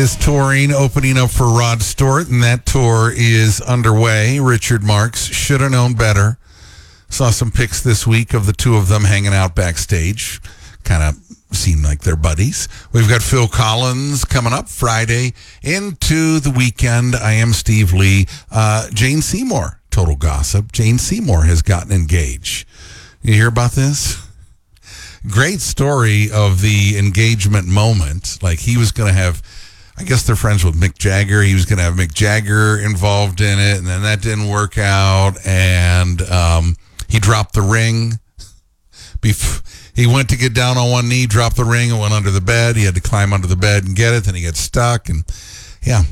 is touring, opening up for Rod Stewart, and that tour is underway. Richard Marx should have known better. Saw some pics this week of the two of them hanging out backstage. Kind of seem like they're buddies. We've got Phil Collins coming up Friday into the weekend. I am Steve Lee. Jane Seymour, total gossip. Jane Seymour has gotten engaged. You hear about this? Great story of the engagement moment. Like, he was going to have, I guess they're friends with Mick Jagger. He was going to have Mick Jagger involved in it, and then that didn't work out, and he dropped the ring. He went to get down on one knee, dropped the ring, and went under the bed. He had to climb under the bed and get it. Then he got stuck, and yeah,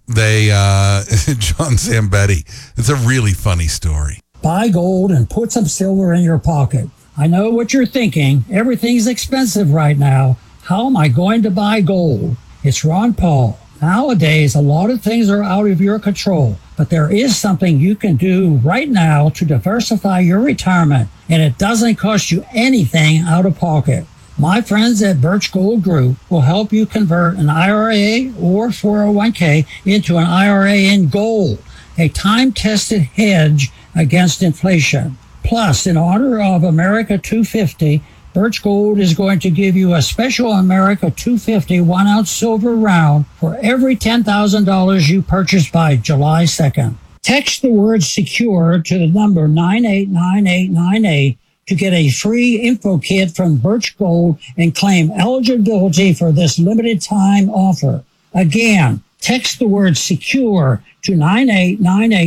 John Zambetti. It's a really funny story. Buy gold and put some silver in your pocket. I know what you're thinking. Everything's expensive right now. How am I going to buy gold? It's Ron Paul. Nowadays, a lot of things are out of your control, but there is something you can do right now to diversify your retirement, and it doesn't cost you anything out of pocket. My friends at Birch Gold Group will help you convert an IRA or 401k into an IRA in gold, a time-tested hedge against inflation. Plus, in honor of America 250, Birch Gold is going to give you a special America 250 1-ounce silver round for every $10,000 you purchase by July 2nd. Text the word SECURE to the number 989898 to get a free info kit from Birch Gold and claim eligibility for this limited time offer. Again, text the word SECURE to 989898.